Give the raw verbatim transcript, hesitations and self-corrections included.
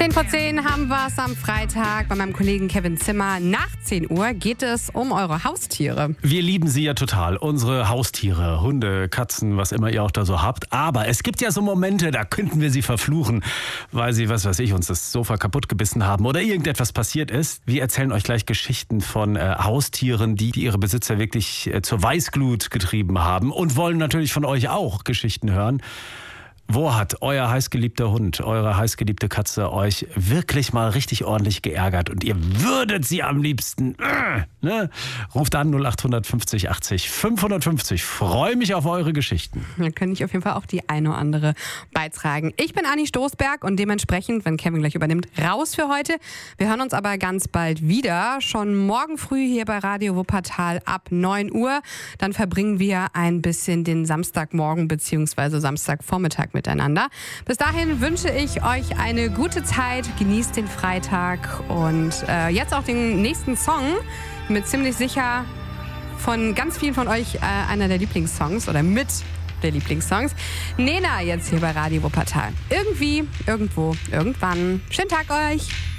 zehn vor zehn haben wir es am Freitag bei meinem Kollegen Kevin Zimmer. Nach zehn Uhr geht es um eure Haustiere. Wir lieben sie ja total, unsere Haustiere, Hunde, Katzen, was immer ihr auch da so habt. Aber es gibt ja so Momente, da könnten wir sie verfluchen, weil sie, was weiß ich, uns das Sofa kaputt gebissen haben oder irgendetwas passiert ist. Wir erzählen euch gleich Geschichten von äh, Haustieren, die, die ihre Besitzer wirklich äh, zur Weißglut getrieben haben und wollen natürlich von euch auch Geschichten hören. Wo hat euer heißgeliebter Hund, eure heißgeliebte Katze euch wirklich mal richtig ordentlich geärgert und ihr würdet sie am liebsten, äh, ne? Ruft an null acht fünfzig achtzig fünfhundertfünfzig. Freue mich auf eure Geschichten. Da kann ich auf jeden Fall auch die eine oder andere beitragen. Ich bin Anni Stoßberg und dementsprechend, wenn Kevin gleich übernimmt, raus für heute. Wir hören uns aber ganz bald wieder. Schon morgen früh hier bei Radio Wuppertal ab neun Uhr. Dann verbringen wir ein bisschen den Samstagmorgen bzw. Samstagvormittag miteinander. Bis dahin wünsche ich euch eine gute Zeit, genießt den Freitag und äh, jetzt auch den nächsten Song, mit ziemlich sicher von ganz vielen von euch äh, einer der Lieblingssongs oder mit der Lieblingssongs. Nena jetzt hier bei Radio Wuppertal. Irgendwie, irgendwo, irgendwann. Schönen Tag euch!